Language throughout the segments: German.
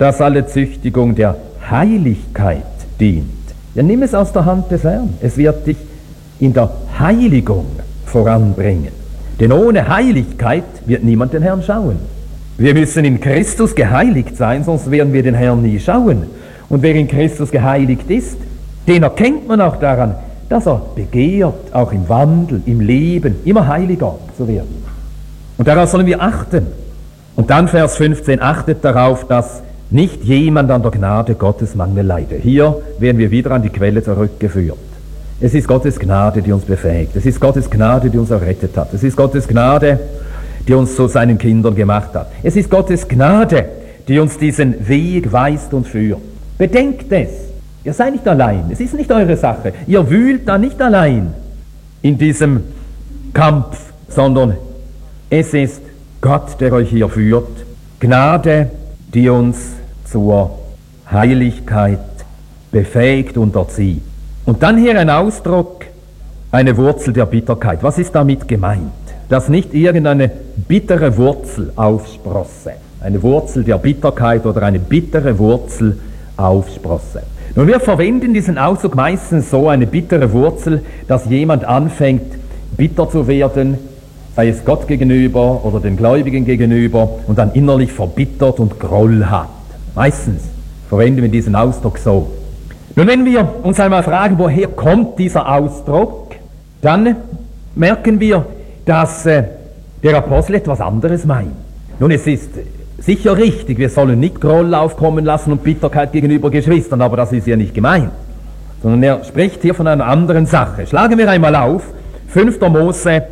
das alle Züchtigung der Heiligkeit dient. Ja, nimm es aus der Hand des Herrn. Es wird dich in der Heiligung voranbringen. Denn ohne Heiligkeit wird niemand den Herrn schauen. Wir müssen in Christus geheiligt sein, sonst werden wir den Herrn nie schauen. Und wer in Christus geheiligt ist, den erkennt man auch daran, dass er begehrt, auch im Wandel, im Leben, immer heiliger zu werden. Und darauf sollen wir achten. Und dann Vers 15, achtet darauf, dass nicht jemand an der Gnade Gottes Mangel leide. Hier werden wir wieder an die Quelle zurückgeführt. Es ist Gottes Gnade, die uns befähigt. Es ist Gottes Gnade, die uns errettet hat. Es ist Gottes Gnade, die uns zu seinen Kindern gemacht hat. Es ist Gottes Gnade, die uns diesen Weg weist und führt. Bedenkt es. Ihr seid nicht allein. Es ist nicht eure Sache. Ihr wühlt da nicht allein in diesem Kampf, sondern es ist Gott, der euch hier führt. Gnade, die uns zur Heiligkeit befähigt und erzieht. Und dann hier ein Ausdruck, eine Wurzel der Bitterkeit. Was ist damit gemeint? Dass nicht irgendeine bittere Wurzel aufsprosse. Eine Wurzel der Bitterkeit oder eine bittere Wurzel aufsprosse. Nun, wir verwenden diesen Ausdruck meistens so, eine bittere Wurzel, dass jemand anfängt, bitter zu werden, sei es Gott gegenüber oder den Gläubigen gegenüber, und dann innerlich verbittert und Groll hat. Meistens verwenden wir diesen Ausdruck so. Nun, wenn wir uns einmal fragen, woher kommt dieser Ausdruck, dann merken wir, dass der Apostel etwas anderes meint. Nun, es ist sicher richtig, wir sollen nicht Groll aufkommen lassen und Bitterkeit gegenüber Geschwistern, aber das ist ja nicht gemeint, sondern er spricht hier von einer anderen Sache. Schlagen wir einmal auf, 5. Mose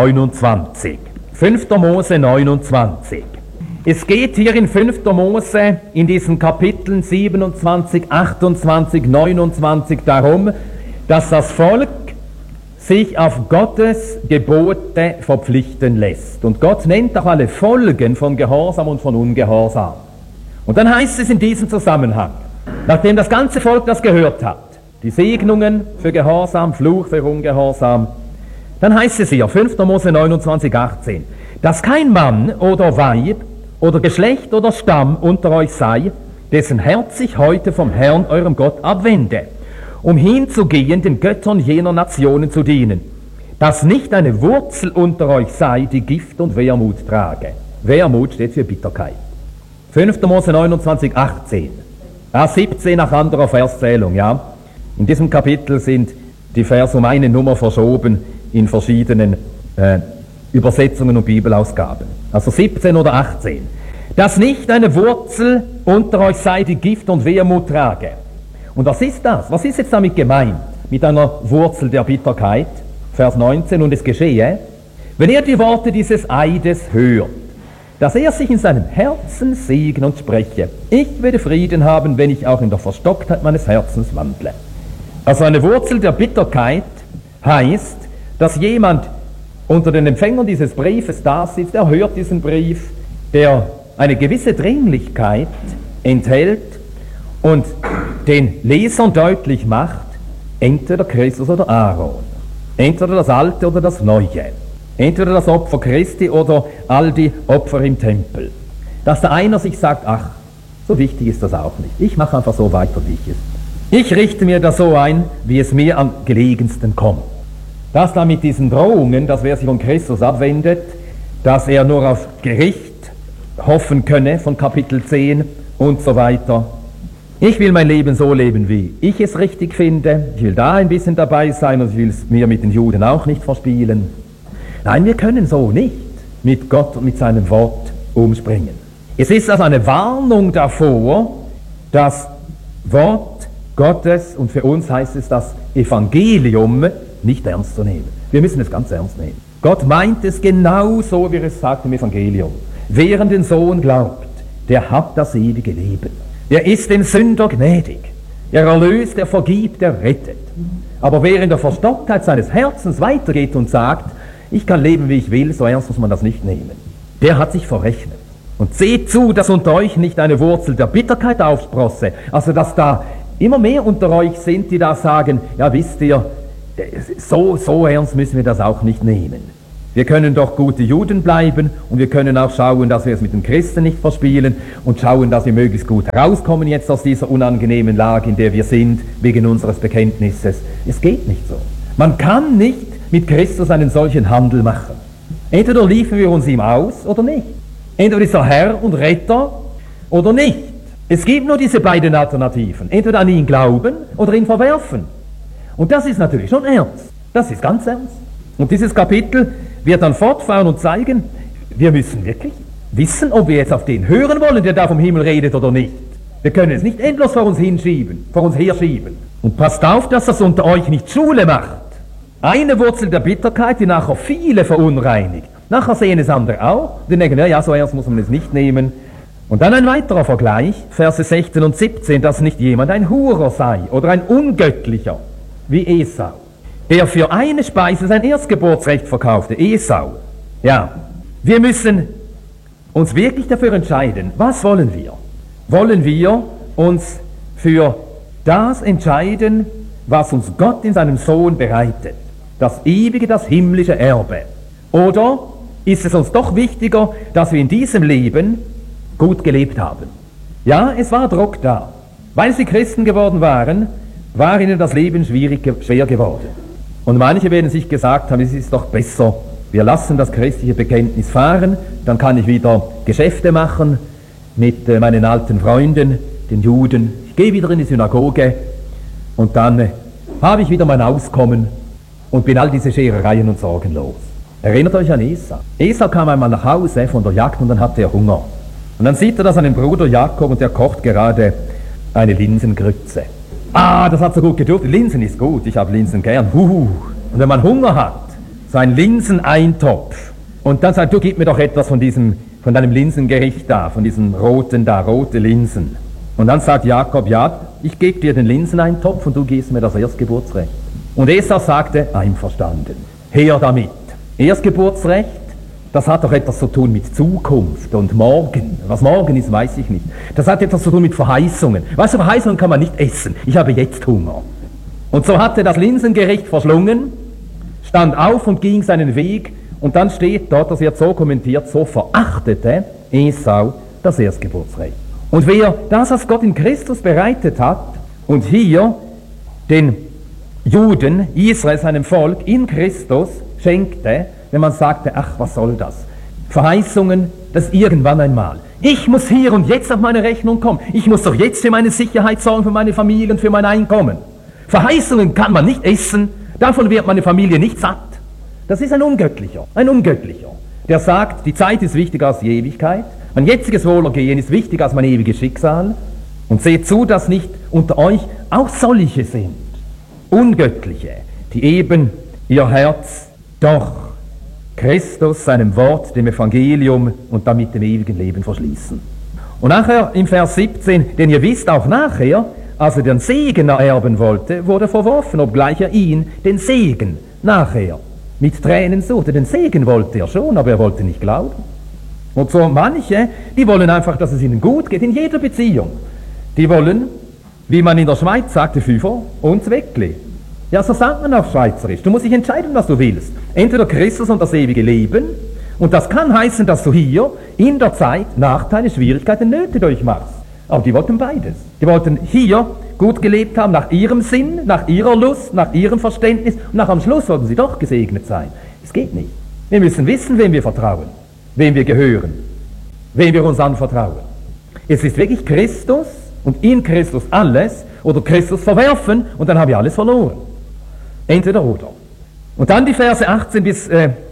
29. 5. Mose 29. Es geht hier in 5. Mose in diesen Kapiteln 27, 28, 29 darum, dass das Volk sich auf Gottes Gebote verpflichten lässt. Und Gott nennt auch alle Folgen von Gehorsam und von Ungehorsam. Und dann heißt es in diesem Zusammenhang, nachdem das ganze Volk das gehört hat, die Segnungen für Gehorsam, Fluch für Ungehorsam, dann heißt es hier, 5. Mose 29, 18, dass kein Mann oder Weib oder Geschlecht oder Stamm unter euch sei, dessen Herz sich heute vom Herrn, eurem Gott, abwende, um hinzugehen, den Göttern jener Nationen zu dienen, dass nicht eine Wurzel unter euch sei, die Gift und Wermut trage. Wermut steht für Bitterkeit. 5. Mose 29, 18. 17 nach anderer Verszählung, ja. In diesem Kapitel sind die Verse um eine Nummer verschoben in verschiedenen Übersetzungen und Bibelausgaben. Also 17 oder 18. Dass nicht eine Wurzel unter euch sei, die Gift und Wermut trage. Und was ist das? Was ist jetzt damit gemeint? Mit einer Wurzel der Bitterkeit? Vers 19. Und es geschehe, wenn ihr die Worte dieses Eides hört, dass er sich in seinem Herzen segne und spreche, ich werde Frieden haben, wenn ich auch in der Verstocktheit meines Herzens wandle. Also eine Wurzel der Bitterkeit heißt, dass jemand unter den Empfängern dieses Briefes da sitzt, der hört diesen Brief, der eine gewisse Dringlichkeit enthält und den Lesern deutlich macht, entweder Christus oder Aaron, entweder das Alte oder das Neue, entweder das Opfer Christi oder all die Opfer im Tempel. Dass der einer sich sagt, ach, so wichtig ist das auch nicht, ich mache einfach so weiter, wie ich es. Ich richte mir das so ein, wie es mir am gelegensten kommt. Das dann mit diesen Drohungen, dass wer sich von Christus abwendet, dass er nur auf Gericht hoffen könne, von Kapitel 10 und so weiter. Ich will mein Leben so leben, wie ich es richtig finde. Ich will da ein bisschen dabei sein und ich will es mir mit den Juden auch nicht verspielen. Nein, wir können so nicht mit Gott und mit seinem Wort umspringen. Es ist also eine Warnung davor, das Wort Gottes, und für uns heißt es das Evangelium, nicht ernst zu nehmen. Wir müssen es ganz ernst nehmen. Gott meint es genau so, wie er es sagt im Evangelium. Wer an den Sohn glaubt, der hat das ewige Leben. Er ist dem Sünder gnädig. Er erlöst, er vergibt, er rettet. Aber wer in der Verstocktheit seines Herzens weitergeht und sagt, ich kann leben, wie ich will, so ernst muss man das nicht nehmen, der hat sich verrechnet. Und seht zu, dass unter euch nicht eine Wurzel der Bitterkeit aufsprosse. Also, dass da immer mehr unter euch sind, die da sagen, ja, wisst ihr, so ernst müssen wir das auch nicht nehmen. Wir können doch gute Juden bleiben und wir können auch schauen, dass wir es mit den Christen nicht verspielen und schauen, dass wir möglichst gut herauskommen jetzt aus dieser unangenehmen Lage, in der wir sind, wegen unseres Bekenntnisses. Es geht nicht so. Man kann nicht mit Christus einen solchen Handel machen. Entweder liefern wir uns ihm aus oder nicht. Entweder ist er Herr und Retter oder nicht. Es gibt nur diese beiden Alternativen. Entweder an ihn glauben oder ihn verwerfen. Und das ist natürlich schon ernst. Das ist ganz ernst. Und dieses Kapitel wird dann fortfahren und zeigen, wir müssen wirklich wissen, ob wir jetzt auf den hören wollen, der da vom Himmel redet oder nicht. Wir können es nicht endlos vor uns herschieben. Und passt auf, dass das unter euch nicht Schule macht. Eine Wurzel der Bitterkeit, die nachher viele verunreinigt. Nachher sehen es andere auch. Die denken, ja, so ernst muss man es nicht nehmen. Und dann ein weiterer Vergleich, Verse 16 und 17, dass nicht jemand ein Hurer sei oder ein Ungöttlicher, wie Esau, der für eine Speise sein Erstgeburtsrecht verkaufte. Esau. Ja, wir müssen uns wirklich dafür entscheiden, was wollen wir? Wollen wir uns für das entscheiden, was uns Gott in seinem Sohn bereitet? Das ewige, das himmlische Erbe. Oder ist es uns doch wichtiger, dass wir in diesem Leben gut gelebt haben? Ja, es war Druck da. Weil sie Christen geworden waren, war ihnen das Leben schwer geworden. Und manche werden sich gesagt haben, es ist doch besser, wir lassen das christliche Bekenntnis fahren, dann kann ich wieder Geschäfte machen mit meinen alten Freunden, den Juden. Ich gehe wieder in die Synagoge und dann habe ich wieder mein Auskommen und bin all diese Scherereien und Sorgen los. Erinnert euch an Esau. Esau kam einmal nach Hause von der Jagd und dann hatte er Hunger. Und dann sieht er da seinen Bruder Jakob und der kocht gerade eine Linsengrütze. Ah, das hat so gut geduftet. Linsen ist gut, ich habe Linsen gern. Und wenn man Hunger hat, so ein Linseneintopf. Und dann sagt, du gib mir doch etwas von deinem Linsengericht da, von diesen roten da, rote Linsen. Und dann sagt Jakob, ja, ich gebe dir den Linseneintopf und du gibst mir das Erstgeburtsrecht. Und Esau sagte, einverstanden, her damit. Erstgeburtsrecht, das hat doch etwas zu tun mit Zukunft und morgen. Was morgen ist, weiß ich nicht. Das hat etwas zu tun mit Verheißungen. Weißt du, Verheißungen kann man nicht essen. Ich habe jetzt Hunger. Und so hatte das Linsengericht verschlungen, stand auf und ging seinen Weg. Und dann steht dort, das wird so kommentiert, so verachtete Esau das Erstgeburtsrecht. Und wer das, was Gott in Christus bereitet hat, und hier den Juden, Israel, seinem Volk in Christus schenkte, wenn man sagte, ach, was soll das? Verheißungen, das irgendwann einmal. Ich muss hier und jetzt auf meine Rechnung kommen. Ich muss doch jetzt für meine Sicherheit sorgen, für meine Familie und für mein Einkommen. Verheißungen kann man nicht essen, davon wird meine Familie nicht satt. Das ist ein Ungöttlicher, der sagt, die Zeit ist wichtiger als die Ewigkeit, mein jetziges Wohlergehen ist wichtiger als mein ewiges Schicksal. Und seht zu, dass nicht unter euch auch solche sind, Ungöttliche, die eben ihr Herz doch Christus, seinem Wort, dem Evangelium und damit dem ewigen Leben verschließen. Und nachher im Vers 17, denn ihr wisst auch nachher, als er den Segen ererben wollte, wurde er verworfen, obgleich er ihn, den Segen, nachher mit Tränen suchte. Den Segen wollte er schon, aber er wollte nicht glauben. Und so manche, die wollen einfach, dass es ihnen gut geht, in jeder Beziehung. Die wollen, wie man in der Schweiz sagte, Fünfer und Zweckli. Ja, so sagt man auf Schweizerisch. Du musst dich entscheiden, was du willst. Entweder Christus und das ewige Leben. Und das kann heißen, dass du hier in der Zeit Nachteile, Schwierigkeiten, Nöte durchmachst. Aber die wollten beides. Die wollten hier gut gelebt haben, nach ihrem Sinn, nach ihrer Lust, nach ihrem Verständnis. Und nach am Schluss wollten sie doch gesegnet sein. Es geht nicht. Wir müssen wissen, wem wir vertrauen, wem wir gehören, wem wir uns anvertrauen. Es ist wirklich Christus und in Christus alles oder Christus verwerfen und dann habe ich alles verloren. Entweder oder. Und dann die Verse 18 bis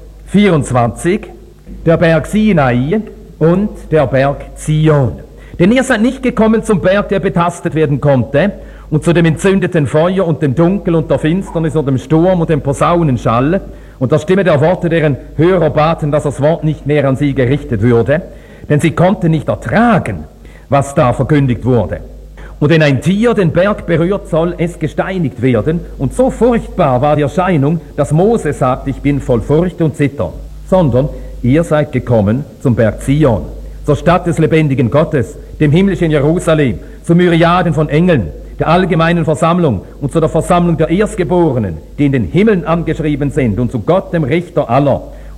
24, der Berg Sinai und der Berg Zion. Denn ihr seid nicht gekommen zum Berg, der betastet werden konnte, und zu dem entzündeten Feuer und dem Dunkel und der Finsternis und dem Sturm und dem Posaunenschall und der Stimme der Worte, deren Hörer baten, dass das Wort nicht mehr an sie gerichtet würde, denn sie konnten nicht ertragen, was da verkündigt wurde. Und wenn ein Tier den Berg berührt, soll es gesteinigt werden. Und so furchtbar war die Erscheinung, dass Mose sagt, ich bin voll Furcht und Zittern. Sondern ihr seid gekommen zum Berg Zion, zur Stadt des lebendigen Gottes, dem himmlischen Jerusalem, zu Myriaden von Engeln, der allgemeinen Versammlung und zu der Versammlung der Erstgeborenen, die in den Himmeln angeschrieben sind, und zu Gott, dem Richter aller,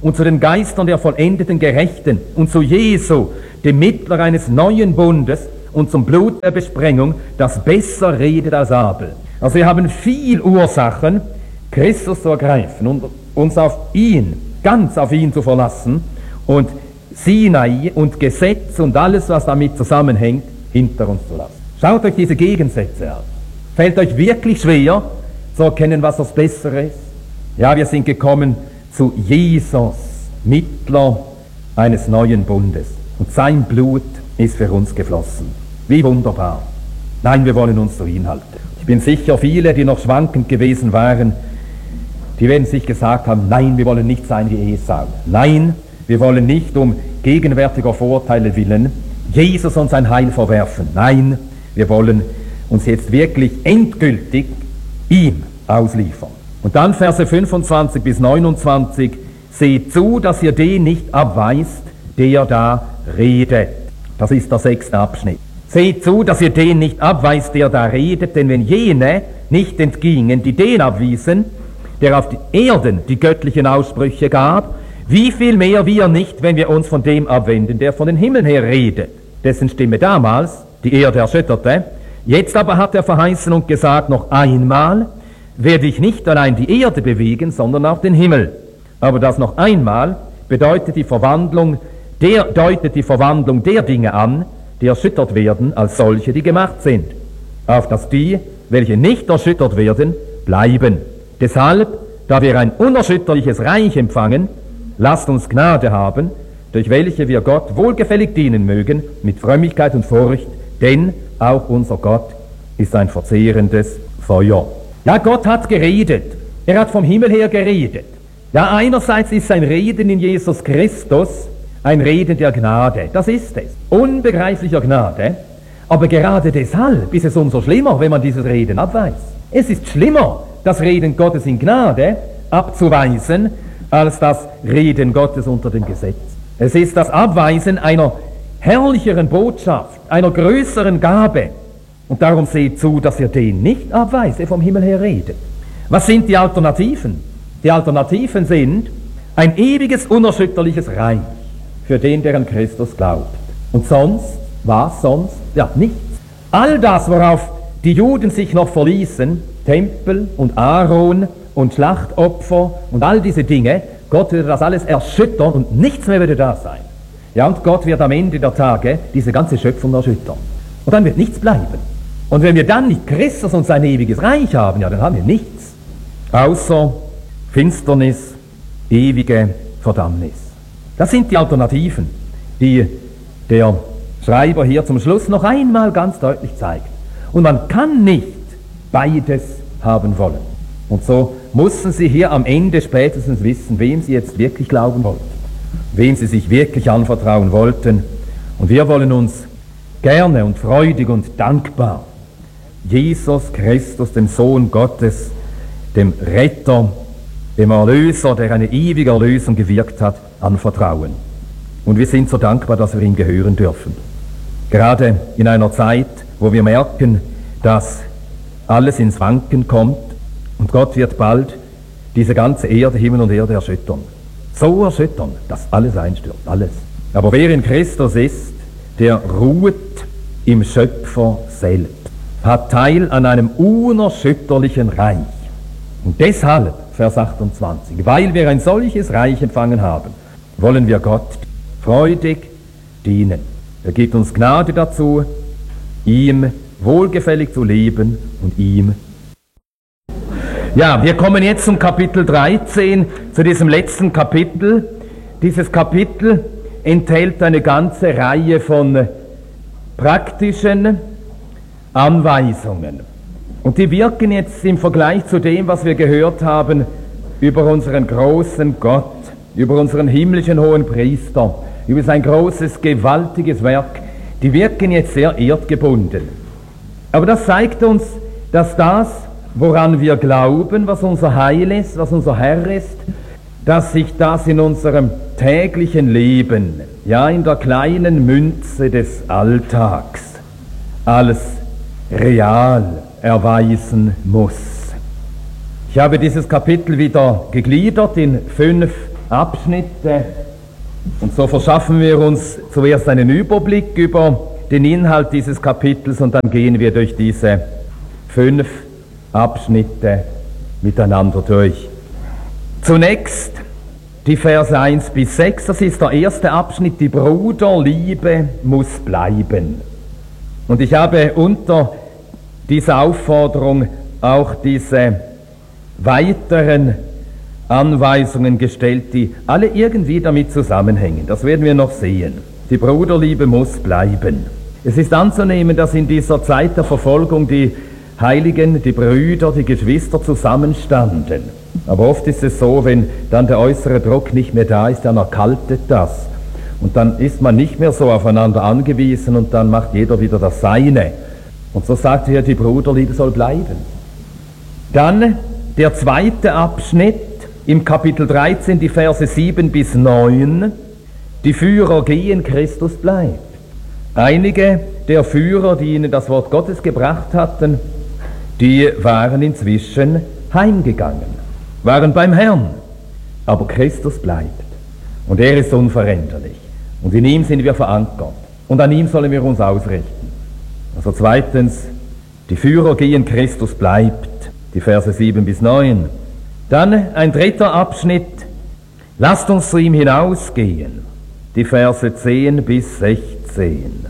und zu den Geistern der vollendeten Gerechten und zu Jesu, dem Mittler eines neuen Bundes, und zum Blut der Besprengung, das besser redet als Abel. Also wir haben viel Ursachen, Christus zu ergreifen und uns auf ihn, ganz auf ihn zu verlassen und Sinai und Gesetz und alles, was damit zusammenhängt, hinter uns zu lassen. Schaut euch diese Gegensätze an. Fällt euch wirklich schwer zu erkennen, was das Bessere ist? Ja, wir sind gekommen zu Jesus, Mittler eines neuen Bundes. Und sein Blut ist für uns geflossen. Wie wunderbar. Nein, wir wollen uns zu ihm halten. Ich bin sicher, viele, die noch schwankend gewesen waren, die werden sich gesagt haben, nein, wir wollen nicht sein wie Esau. Nein, wir wollen nicht um gegenwärtiger Vorteile willen Jesus und sein Heil verwerfen. Nein, wir wollen uns jetzt wirklich endgültig ihm ausliefern. Und dann Verse 25 bis 29, seht zu, dass ihr den nicht abweist, der da redet. Das ist der 6. Abschnitt. Seht zu, dass ihr den nicht abweist, der da redet, denn wenn jene nicht entgingen, die den abwiesen, der auf Erden die göttlichen Aussprüche gab, wie viel mehr wir nicht, wenn wir uns von dem abwenden, der von den Himmeln her redet, dessen Stimme damals die Erde erschütterte. Jetzt aber hat er verheißen und gesagt, noch einmal werde ich nicht allein die Erde bewegen, sondern auch den Himmel. Aber das noch einmal deutet die Verwandlung der Dinge an, die erschüttert werden, als solche, die gemacht sind, auf dass die, welche nicht erschüttert werden, bleiben. Deshalb, da wir ein unerschütterliches Reich empfangen, lasst uns Gnade haben, durch welche wir Gott wohlgefällig dienen mögen, mit Frömmigkeit und Furcht, denn auch unser Gott ist ein verzehrendes Feuer. Ja, Gott hat geredet. Er hat vom Himmel her geredet. Ja, einerseits ist sein Reden in Jesus Christus ein Reden der Gnade. Das ist es. Unbegreiflicher Gnade. Aber gerade deshalb ist es umso schlimmer, wenn man dieses Reden abweist. Es ist schlimmer, das Reden Gottes in Gnade abzuweisen, als das Reden Gottes unter dem Gesetz. Es ist das Abweisen einer herrlicheren Botschaft, einer größeren Gabe. Und darum seht zu, dass ihr den nicht abweist, der vom Himmel her redet. Was sind die Alternativen? Die Alternativen sind ein ewiges, unerschütterliches Reich für den, der an Christus glaubt. Und sonst, was sonst? Ja, nichts. All das, worauf die Juden sich noch verließen, Tempel und Aaron und Schlachtopfer und all diese Dinge, Gott würde das alles erschüttern und nichts mehr würde da sein. Ja, und Gott wird am Ende der Tage diese ganze Schöpfung erschüttern. Und dann wird nichts bleiben. Und wenn wir dann nicht Christus und sein ewiges Reich haben, ja, dann haben wir nichts. Außer Finsternis, ewige Verdammnis. Das sind die Alternativen, die der Schreiber hier zum Schluss noch einmal ganz deutlich zeigt. Und man kann nicht beides haben wollen. Und so mussten sie hier am Ende spätestens wissen, wem sie jetzt wirklich glauben wollten, wem sie sich wirklich anvertrauen wollten. Und wir wollen uns gerne und freudig und dankbar Jesus Christus, dem Sohn Gottes, dem Retter, dem Erlöser, der eine ewige Erlösung gewirkt hat, anvertrauen. Und wir sind so dankbar, dass wir ihm gehören dürfen. Gerade in einer Zeit, wo wir merken, dass alles ins Wanken kommt und Gott wird bald diese ganze Erde, Himmel und Erde erschüttern. So erschüttern, dass alles einstürzt, alles. Aber wer in Christus ist, der ruht im Schöpfer selbst, hat Teil an einem unerschütterlichen Reich. Und deshalb, Vers 28, weil wir ein solches Reich empfangen haben, wollen wir Gott freudig dienen. Er gibt uns Gnade dazu, ihm wohlgefällig zu leben und ihm. Ja, wir kommen jetzt zum Kapitel 13, zu diesem letzten Kapitel. Dieses Kapitel enthält eine ganze Reihe von praktischen Anweisungen. Und die wirken jetzt im Vergleich zu dem, was wir gehört haben über unseren großen Gott, über unseren himmlischen hohen Priester, über sein großes, gewaltiges Werk, die wirken jetzt sehr erdgebunden. Aber das zeigt uns, dass das, woran wir glauben, was unser Heil ist, was unser Herr ist, dass sich das in unserem täglichen Leben, ja in der kleinen Münze des Alltags, als real erweisen muss. Ich habe dieses Kapitel wieder gegliedert in 5 Abschnitte. Und so verschaffen wir uns zuerst einen Überblick über den Inhalt dieses Kapitels und dann gehen wir durch diese 5 Abschnitte miteinander durch. Zunächst die Verse 1 bis 6, das ist der erste Abschnitt, die Bruderliebe muss bleiben. Und ich habe unter dieser Aufforderung auch diese weiteren Anweisungen gestellt, die alle irgendwie damit zusammenhängen. Das werden wir noch sehen. Die Bruderliebe muss bleiben. Es ist anzunehmen, dass in dieser Zeit der Verfolgung die Heiligen, die Brüder, die Geschwister zusammenstanden. Aber oft ist es so, wenn dann der äußere Druck nicht mehr da ist, dann erkaltet das. Und dann ist man nicht mehr so aufeinander angewiesen und dann macht jeder wieder das Seine. Und so sagt er, die Bruderliebe soll bleiben. Dann der zweite Abschnitt im Kapitel 13, die Verse 7 bis 9. Die Führer gehen, Christus bleibt. Einige der Führer, die ihnen das Wort Gottes gebracht hatten, die waren inzwischen heimgegangen, waren beim Herrn. Aber Christus bleibt. Und er ist unveränderlich. Und in ihm sind wir verankert. Und an ihm sollen wir uns ausrichten. Also zweitens, die Führer gehen, Christus bleibt. Die Verse 7 bis 9. Dann ein dritter Abschnitt. Lasst uns zu ihm hinausgehen. Die Verse 10 bis 16.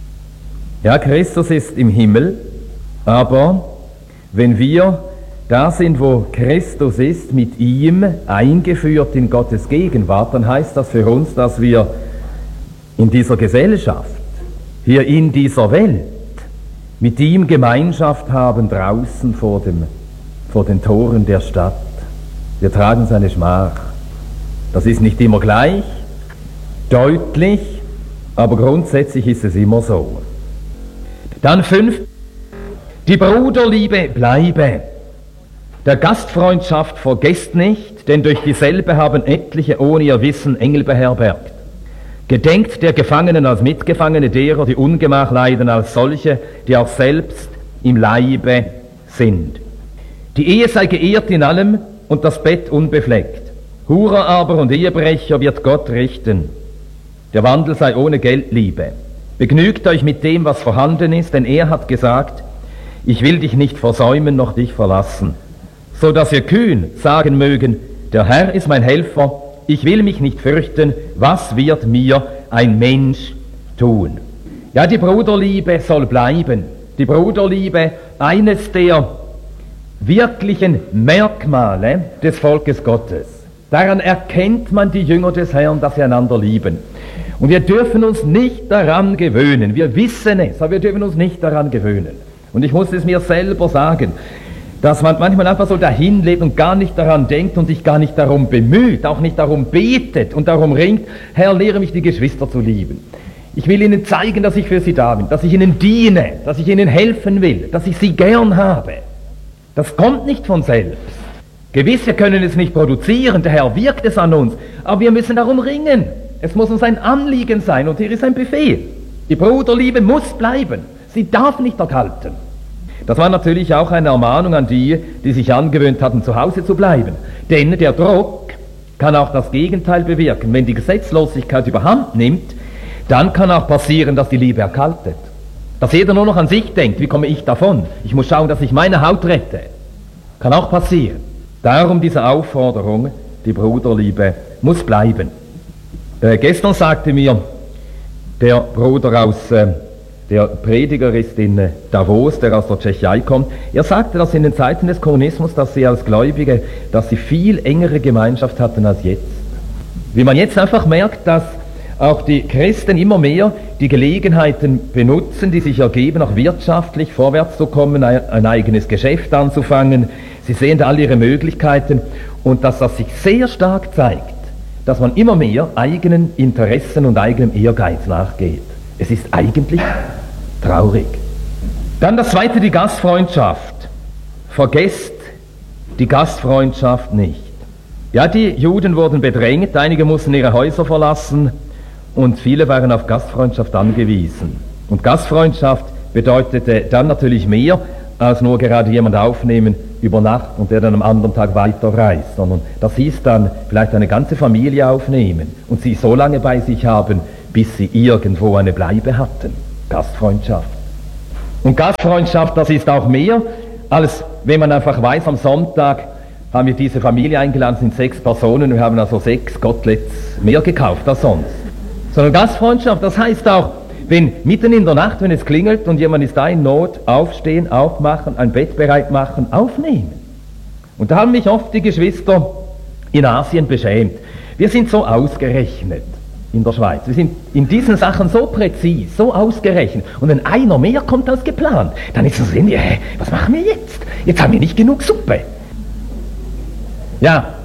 Ja, Christus ist im Himmel, aber wenn wir da sind, wo Christus ist, mit ihm eingeführt in Gottes Gegenwart, dann heißt das für uns, dass wir in dieser Gesellschaft, hier in dieser Welt, mit ihm Gemeinschaft haben draußen vor den Toren der Stadt. Wir tragen seine Schmach. Das ist nicht immer gleich, deutlich, aber grundsätzlich ist es immer so. Dann 5. Die Bruderliebe bleibe. Der Gastfreundschaft vergesst nicht, denn durch dieselbe haben etliche ohne ihr Wissen Engel beherbergt. Gedenkt der Gefangenen als Mitgefangene, derer, die Ungemach leiden, als solche, die auch selbst im Leibe sind. Die Ehe sei geehrt in allem und das Bett unbefleckt. Hurer aber und Ehebrecher wird Gott richten. Der Wandel sei ohne Geldliebe. Begnügt euch mit dem, was vorhanden ist, denn er hat gesagt, ich will dich nicht versäumen, noch dich verlassen. So dass ihr kühn sagen mögen, der Herr ist mein Helfer, ich will mich nicht fürchten, was wird mir ein Mensch tun? Ja, die Bruderliebe soll bleiben. Die Bruderliebe, eines der wirklichen Merkmale des Volkes Gottes. Daran erkennt man die Jünger des Herrn, dass sie einander lieben. Und wir dürfen uns nicht daran gewöhnen. Wir wissen es, aber wir dürfen uns nicht daran gewöhnen. Und ich muss es mir selber sagen, dass man manchmal einfach so dahin lebt und gar nicht daran denkt und sich gar nicht darum bemüht, auch nicht darum betet und darum ringt, Herr, lehre mich die Geschwister zu lieben. Ich will ihnen zeigen, dass ich für sie da bin, dass ich ihnen diene, dass ich ihnen helfen will, dass ich sie gern habe. Das kommt nicht von selbst. Gewiss, wir können es nicht produzieren, der Herr wirkt es an uns, aber wir müssen darum ringen. Es muss uns ein Anliegen sein und hier ist ein Befehl. Die Bruderliebe muss bleiben, sie darf nicht erkalten. Das war natürlich auch eine Ermahnung an die, die sich angewöhnt hatten, zu Hause zu bleiben. Denn der Druck kann auch das Gegenteil bewirken. Wenn die Gesetzlosigkeit überhand nimmt, dann kann auch passieren, dass die Liebe erkaltet. Dass jeder nur noch an sich denkt, wie komme ich davon? Ich muss schauen, dass ich meine Haut rette. Kann auch passieren. Darum diese Aufforderung, die Bruderliebe muss bleiben. Gestern sagte mir der Bruder aus, der Prediger ist in Davos, der aus der Tschechei kommt, er sagte, dass in den Zeiten des Kommunismus, dass sie als Gläubige, dass sie viel engere Gemeinschaft hatten als jetzt. Wie man jetzt einfach merkt, dass auch die Christen immer mehr die Gelegenheiten benutzen, die sich ergeben, auch wirtschaftlich vorwärts zu kommen, ein eigenes Geschäft anzufangen. Sie sehen da all ihre Möglichkeiten und dass das sich sehr stark zeigt, dass man immer mehr eigenen Interessen und eigenem Ehrgeiz nachgeht. Es ist eigentlich traurig. Dann das zweite, die Gastfreundschaft. Vergesst die Gastfreundschaft nicht. Ja, die Juden wurden bedrängt, einige mussten ihre Häuser verlassen und viele waren auf Gastfreundschaft angewiesen. Und Gastfreundschaft bedeutete dann natürlich mehr als nur gerade jemand aufnehmen, über Nacht und der dann am anderen Tag weiterreist, sondern das hieß dann vielleicht eine ganze Familie aufnehmen und sie so lange bei sich haben, bis sie irgendwo eine Bleibe hatten. Gastfreundschaft. Und Gastfreundschaft, das ist auch mehr, als wenn man einfach weiß, am Sonntag haben wir diese Familie eingeladen, sind 6 Personen, wir haben also 6 Koteletts mehr gekauft als sonst. Sondern Gastfreundschaft, das heißt auch, wenn mitten in der Nacht, wenn es klingelt und jemand ist da in Not, aufstehen, aufmachen, ein Bett bereit machen, aufnehmen. Und da haben mich oft die Geschwister in Asien beschämt. Wir sind so ausgerechnet in der Schweiz. Wir sind in diesen Sachen so präzis, so ausgerechnet. Und wenn einer mehr kommt als geplant, dann ist es so, was machen wir jetzt? Jetzt haben wir nicht genug Suppe. Ja,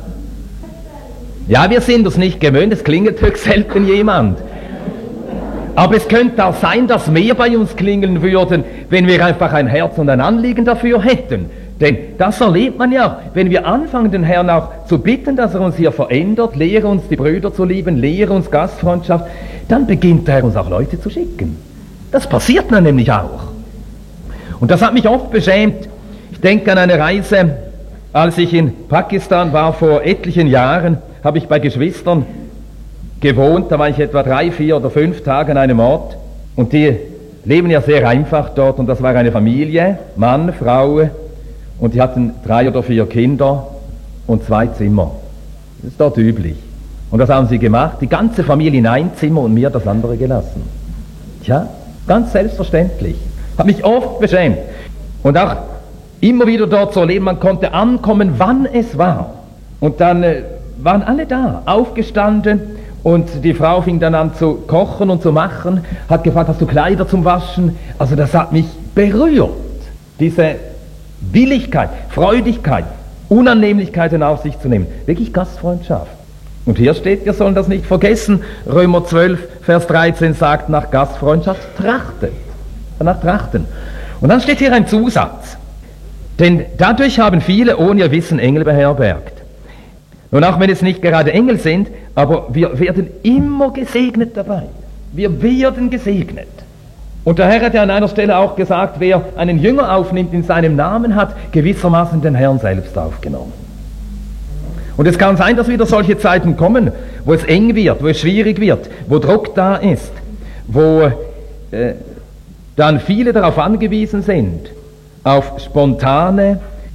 wir sind es nicht gewöhnt, es klingelt höchst selten jemand. Aber es könnte auch sein, dass mehr bei uns klingeln würden, wenn wir einfach ein Herz und ein Anliegen dafür hätten. Denn das erlebt man ja, wenn wir anfangen, den Herrn auch zu bitten, dass er uns hier verändert, lehre uns die Brüder zu lieben, lehre uns Gastfreundschaft, dann beginnt er uns auch Leute zu schicken. Das passiert dann nämlich auch. Und das hat mich oft beschämt. Ich denke an eine Reise, als ich in Pakistan war vor etlichen Jahren, habe ich bei Geschwistern gewohnt, da war ich etwa 3, 4 oder 5 Tage an einem Ort und die leben ja sehr einfach dort und das war eine Familie, Mann, Frau und die hatten 3 oder 4 Kinder und 2 Zimmer. Das ist dort üblich. Und das haben sie gemacht, die ganze Familie in ein Zimmer und mir das andere gelassen. Tja, ganz selbstverständlich. Hat mich oft beschämt. Und auch immer wieder dort zu erleben, man konnte ankommen, wann es war. Und dann waren alle da, aufgestanden. Und die Frau fing dann an zu kochen und zu machen, hat gefragt, hast du Kleider zum Waschen? Also das hat mich berührt, diese Willigkeit, Freudigkeit, Unannehmlichkeiten auf sich zu nehmen. Wirklich Gastfreundschaft. Und hier steht, wir sollen das nicht vergessen, Römer 12, Vers 13 sagt, nach Gastfreundschaft trachtet. Danach trachten. Und dann steht hier ein Zusatz, denn dadurch haben viele ohne ihr Wissen Engel beherbergt. Und auch wenn es nicht gerade Engel sind, aber wir werden immer gesegnet dabei. Wir werden gesegnet. Und der Herr hat ja an einer Stelle auch gesagt, wer einen Jünger aufnimmt in seinem Namen, hat gewissermaßen den Herrn selbst aufgenommen. Und es kann sein, dass wieder solche Zeiten kommen, wo es eng wird, wo es schwierig wird, wo Druck da ist, wo dann viele darauf angewiesen sind, auf spontane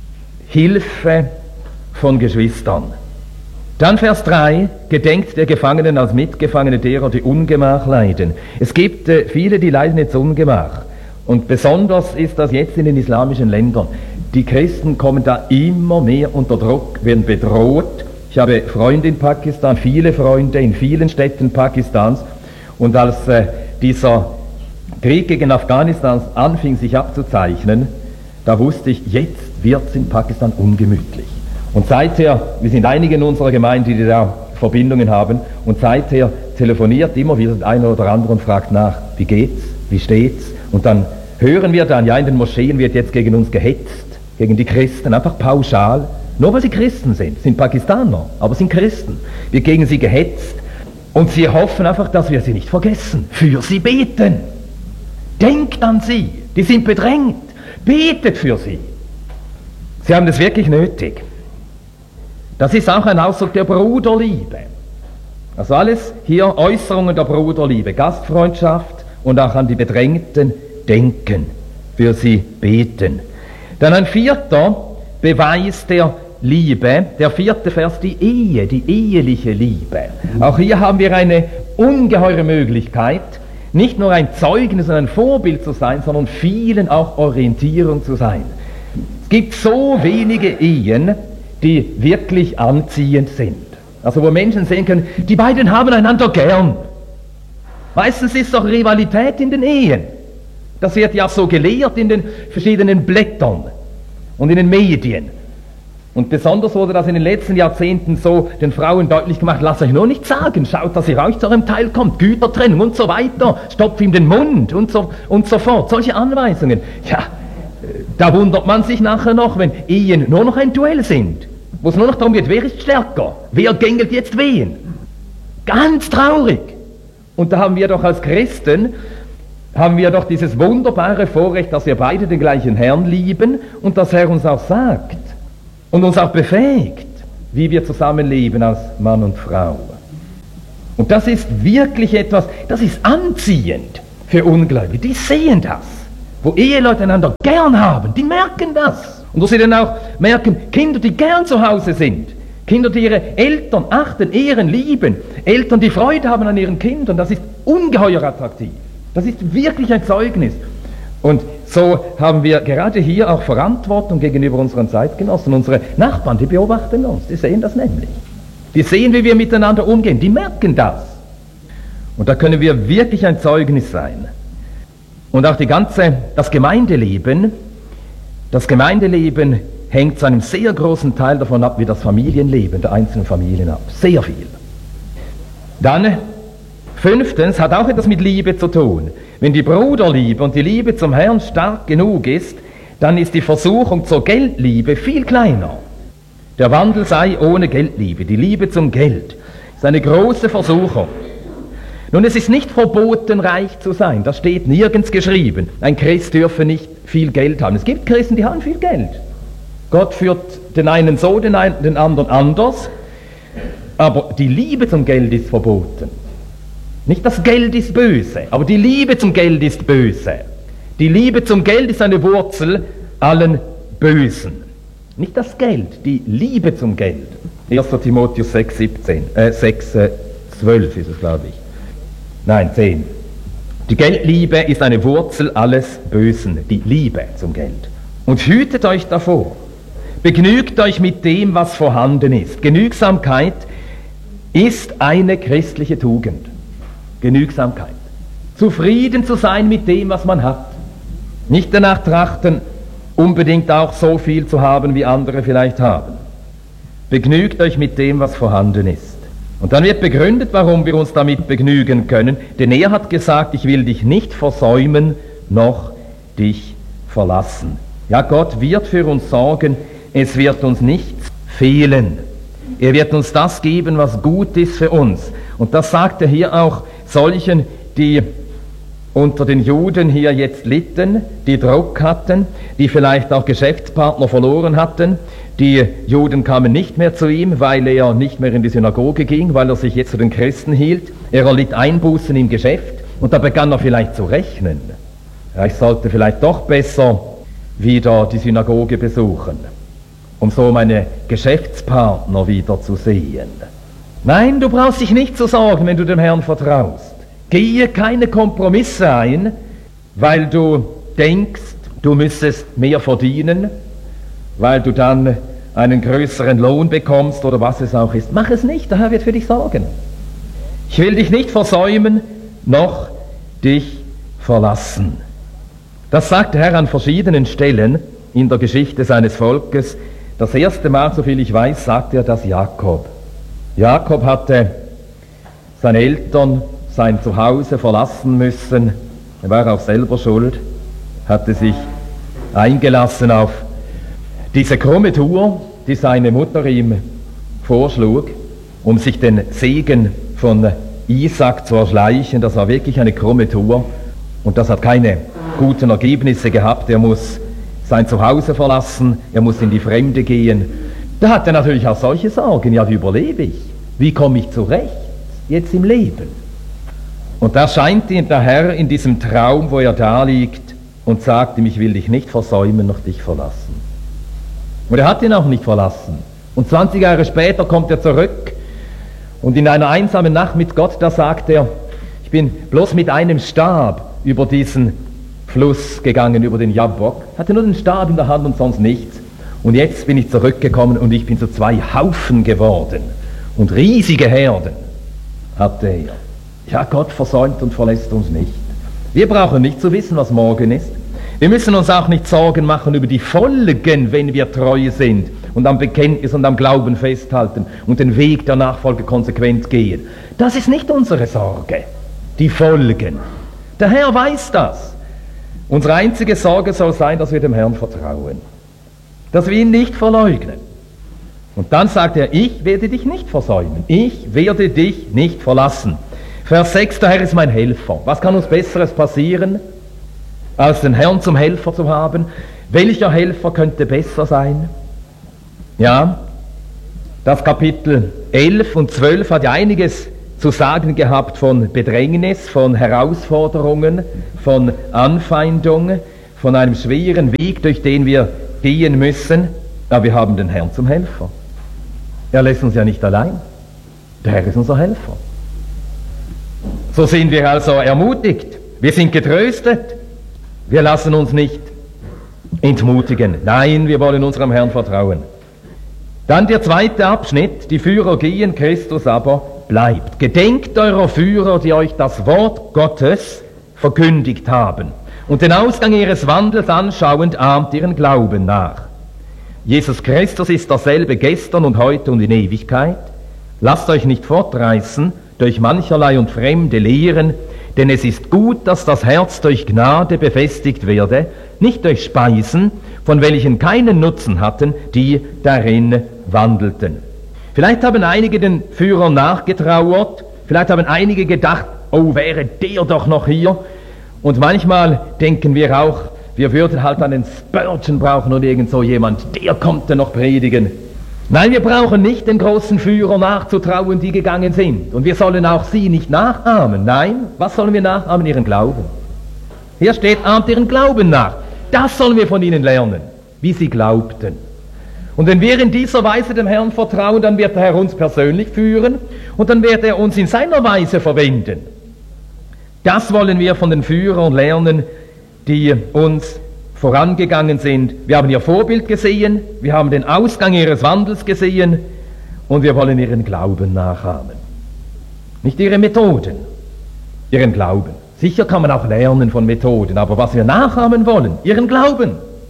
Hilfe von Geschwistern. Dann Vers 3, gedenkt der Gefangenen als Mitgefangene derer, die Ungemach leiden. Es gibt viele, die leiden jetzt Ungemach. Und besonders ist das jetzt in den islamischen Ländern. Die Christen kommen da immer mehr unter Druck, werden bedroht. Ich habe Freunde in Pakistan, viele Freunde in vielen Städten Pakistans. Und als dieser Krieg gegen Afghanistan anfing sich abzuzeichnen, da wusste ich, jetzt wird es in Pakistan ungemütlich. Und seither, wir sind einige in unserer Gemeinde, die da Verbindungen haben, und seither telefoniert immer wieder der eine oder andere und fragt nach, wie geht's, wie steht's? Und dann hören wir dann, ja, in den Moscheen wird jetzt gegen uns gehetzt, gegen die Christen, einfach pauschal, nur weil sie Christen sind Pakistaner, aber sind Christen, wird gegen sie gehetzt und sie hoffen einfach, dass wir sie nicht vergessen, für sie beten. Denkt an sie, die sind bedrängt, betet für sie. Sie haben es wirklich nötig. Das ist auch ein Ausdruck der Bruderliebe. Also alles hier Äußerungen der Bruderliebe, Gastfreundschaft und auch an die Bedrängten denken, für sie beten. Dann ein 4. Beweis der Liebe, der 4. Vers, die Ehe, die eheliche Liebe. Auch hier haben wir eine ungeheure Möglichkeit, nicht nur ein Zeugnis und ein Vorbild zu sein, sondern vielen auch Orientierung zu sein. Es gibt so wenige Ehen, die wirklich anziehend sind. Also wo Menschen sehen können, die beiden haben einander gern. Meistens ist doch Rivalität in den Ehen. Das wird ja so gelehrt in den verschiedenen Blättern und in den Medien. Und besonders wurde das in den letzten Jahrzehnten so den Frauen deutlich gemacht, lasst euch nur nicht sagen, schaut, dass ihr euch zu eurem Teil kommt, Gütertrennung und so weiter, stopft ihm den Mund und so fort. Solche Anweisungen. Ja, da wundert man sich nachher noch, wenn Ehen nur noch ein Duell sind, wo es nur noch darum geht, wer ist stärker, wer gängelt jetzt wen. Ganz traurig. Und da haben wir doch als Christen, haben wir doch dieses wunderbare Vorrecht, dass wir beide den gleichen Herrn lieben und dass er uns auch sagt, und uns auch befähigt, wie wir zusammenleben als Mann und Frau. Und das ist wirklich etwas, das ist anziehend für Ungläubige. Die sehen das. Wo Eheleute einander gern haben, die merken das. Und wo sie dann auch merken, Kinder, die gern zu Hause sind, Kinder, die ihre Eltern achten, ehren, lieben, Eltern, die Freude haben an ihren Kindern, das ist ungeheuer attraktiv. Das ist wirklich ein Zeugnis. Und so haben wir gerade hier auch Verantwortung gegenüber unseren Zeitgenossen. Unsere Nachbarn, die beobachten uns, die sehen das nämlich. Die sehen, wie wir miteinander umgehen, die merken das. Und da können wir wirklich ein Zeugnis sein. Und auch das Gemeindeleben hängt zu einem sehr großen Teil davon ab, wie das Familienleben der einzelnen Familien ab. Sehr viel. Dann, 5. hat auch etwas mit Liebe zu tun. Wenn die Bruderliebe und die Liebe zum Herrn stark genug ist, dann ist die Versuchung zur Geldliebe viel kleiner. Der Wandel sei ohne Geldliebe. Die Liebe zum Geld ist eine große Versuchung. Nun, es ist nicht verboten, reich zu sein. Das steht nirgends geschrieben. Ein Christ dürfe nicht viel Geld haben. Es gibt Christen, die haben viel Geld. Gott führt den einen so, den anderen anders. Aber die Liebe zum Geld ist verboten. Nicht das Geld ist böse, aber die Liebe zum Geld ist böse. Die Liebe zum Geld ist eine Wurzel allen Bösen. Nicht das Geld, die Liebe zum Geld. 1. Timotheus 6, 12 ist es, glaube ich. Nein, 10. Die Geldliebe ist eine Wurzel alles Bösen, die Liebe zum Geld. Und hütet euch davor. Begnügt euch mit dem, was vorhanden ist. Genügsamkeit ist eine christliche Tugend. Genügsamkeit. Zufrieden zu sein mit dem, was man hat. Nicht danach trachten, unbedingt auch so viel zu haben, wie andere vielleicht haben. Begnügt euch mit dem, was vorhanden ist. Und dann wird begründet, warum wir uns damit begnügen können. Denn er hat gesagt, ich will dich nicht versäumen, noch dich verlassen. Ja, Gott wird für uns sorgen, es wird uns nichts fehlen. Er wird uns das geben, was gut ist für uns. Und das sagt er hier auch solchen, die unter den Juden hier jetzt litten, die Druck hatten, die vielleicht auch Geschäftspartner verloren hatten. Die Juden kamen nicht mehr zu ihm, weil er nicht mehr in die Synagoge ging, weil er sich jetzt zu den Christen hielt. Er erlitt Einbußen im Geschäft und da begann er vielleicht zu rechnen. Ja, ich sollte vielleicht doch besser wieder die Synagoge besuchen, um so meine Geschäftspartner wieder zu sehen. Nein, du brauchst dich nicht zu sorgen, wenn du dem Herrn vertraust. Gehe keine Kompromisse ein, weil du denkst, du müsstest mehr verdienen, weil du dann einen größeren Lohn bekommst oder was es auch ist. Mach es nicht, der Herr wird für dich sorgen. Ich will dich nicht versäumen, noch dich verlassen. Das sagt der Herr an verschiedenen Stellen in der Geschichte seines Volkes. Das erste Mal, soviel ich weiß, sagt er das Jakob. Jakob hatte seine Eltern, sein Zuhause verlassen müssen. Er war auch selber schuld, hatte sich eingelassen auf diese krumme Tour, die seine Mutter ihm vorschlug, um sich den Segen von Isaac zu erschleichen. Das war wirklich eine krumme Tour und das hat keine guten Ergebnisse gehabt. Er muss sein Zuhause verlassen, er muss in die Fremde gehen. Da hat er natürlich auch solche Sorgen. Ja, wie überlebe ich? Wie komme ich zurecht jetzt im Leben? Und da scheint ihm der Herr in diesem Traum, wo er da liegt und sagt ihm, ich will dich nicht versäumen, noch dich verlassen. Und er hat ihn auch nicht verlassen. Und 20 Jahre später kommt er zurück und in einer einsamen Nacht mit Gott, da sagt er, ich bin bloß mit einem Stab über diesen Fluss gegangen, über den Jabbok, hatte nur den Stab in der Hand und sonst nichts. Und jetzt bin ich zurückgekommen und ich bin zu 2 Haufen geworden. Und riesige Herden hatte er. Ja, Gott versäumt und verlässt uns nicht. Wir brauchen nicht zu wissen, was morgen ist. Wir müssen uns auch nicht Sorgen machen über die Folgen, wenn wir treu sind und am Bekenntnis und am Glauben festhalten und den Weg der Nachfolge konsequent gehen. Das ist nicht unsere Sorge, die Folgen. Der Herr weiß das. Unsere einzige Sorge soll sein, dass wir dem Herrn vertrauen, dass wir ihn nicht verleugnen. Und dann sagt er, ich werde dich nicht versäumen, ich werde dich nicht verlassen. Vers 6, der Herr ist mein Helfer. Was kann uns Besseres passieren, als den Herrn zum Helfer zu haben? Welcher Helfer könnte besser sein? Ja, das Kapitel 11 und 12 hat ja einiges zu sagen gehabt von Bedrängnis, von Herausforderungen, von Anfeindung, von einem schweren Weg, durch den wir gehen müssen. Aber wir haben den Herrn zum Helfer. Er lässt uns ja nicht allein. Der Herr ist unser Helfer. So sind wir also ermutigt. Wir sind getröstet. Wir lassen uns nicht entmutigen. Nein, wir wollen unserem Herrn vertrauen. Dann der zweite Abschnitt. Die Führer gehen, Christus aber bleibt. Gedenkt eurer Führer, die euch das Wort Gottes verkündigt haben. Und den Ausgang ihres Wandels anschauend ahmt ihren Glauben nach. Jesus Christus ist derselbe gestern und heute und in Ewigkeit. Lasst euch nicht fortreißen durch mancherlei und fremde Lehren, denn es ist gut, dass das Herz durch Gnade befestigt werde, nicht durch Speisen, von welchen keinen Nutzen hatten, die darin wandelten. Vielleicht haben einige den Führern nachgetrauert, vielleicht haben einige gedacht, oh, wäre der doch noch hier. Und manchmal denken wir auch, wir würden halt einen Spurgeon brauchen oder irgend so jemand, der kommt dann noch predigen. Nein, wir brauchen nicht den großen Führer nachzutrauen, die gegangen sind. Und wir sollen auch sie nicht nachahmen. Nein, was sollen wir nachahmen? Ihren Glauben. Hier steht, ahmt ihren Glauben nach. Das sollen wir von ihnen lernen, wie sie glaubten. Und wenn wir in dieser Weise dem Herrn vertrauen, dann wird der Herr uns persönlich führen und dann wird er uns in seiner Weise verwenden. Das wollen wir von den Führern lernen, die uns vorangegangen sind. Wir haben ihr Vorbild gesehen, wir haben den Ausgang ihres Wandels gesehen und wir wollen ihren Glauben nachahmen. Nicht ihre Methoden, ihren Glauben. Sicher kann man auch lernen von Methoden, aber was wir nachahmen wollen, ihren Glauben.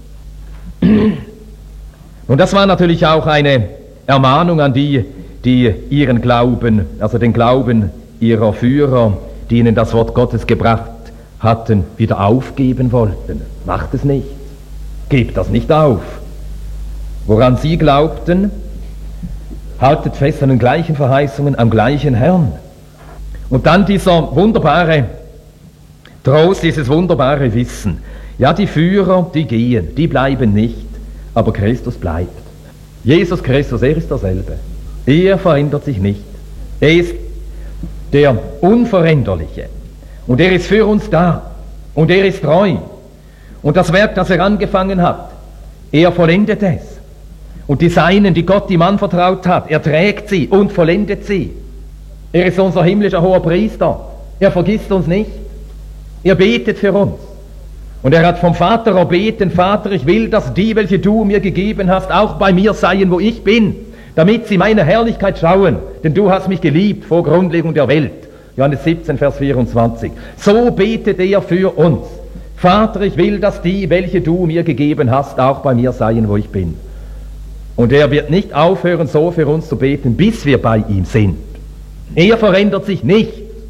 Und das war natürlich auch eine Ermahnung an die, die ihren Glauben, also den Glauben ihrer Führer, die ihnen das Wort Gottes gebracht hatten, wieder aufgeben wollten. Macht es nicht. Gebt das nicht auf. Woran sie glaubten, haltet fest an den gleichen Verheißungen, am gleichen Herrn. Und dann dieser wunderbare Trost, dieses wunderbare Wissen. Ja, die Führer, die gehen, die bleiben nicht, aber Christus bleibt. Jesus Christus, er ist derselbe. Er verändert sich nicht. Er ist der Unveränderliche. Und er ist für uns da. Und er ist treu. Und das Werk, das er angefangen hat, er vollendet es. Und die Seinen, die Gott ihm anvertraut hat, er trägt sie und vollendet sie. Er ist unser himmlischer hoher Priester. Er vergisst uns nicht. Er betet für uns. Und er hat vom Vater erbeten, Vater, ich will, dass die, welche du mir gegeben hast, auch bei mir seien, wo ich bin, damit sie meine Herrlichkeit schauen, denn du hast mich geliebt vor Grundlegung der Welt. Johannes 17, Vers 24. So betet er für uns. Vater, ich will, dass die, welche du mir gegeben hast, auch bei mir seien, wo ich bin. Und er wird nicht aufhören, so für uns zu beten, bis wir bei ihm sind. Er verändert sich nicht.